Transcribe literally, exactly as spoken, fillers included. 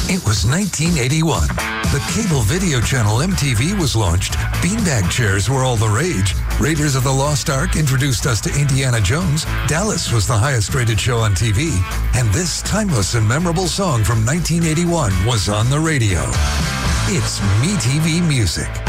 It was nineteen eighty-one. The cable video channel M T V was launched. Beanbag chairs were all the rage. Raiders of the Lost Ark introduced us to Indiana Jones. Dallas was the highest rated show on T V. And this timeless and memorable song from nineteen eighty-one was on the radio. It's MeTV Music.